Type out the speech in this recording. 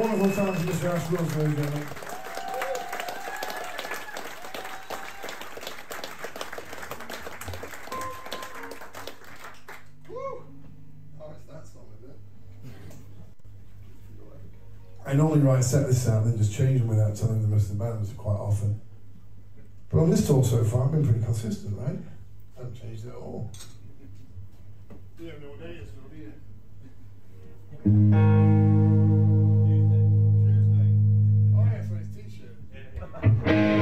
wonderful talented Mr. Ash Wills, ladies and gentlemen. I normally write set lists out and then just change them without telling the rest of the bands quite often. But on this tour so far, I've been pretty consistent, right? I haven't changed it at all. Yeah, no days, no, yeah.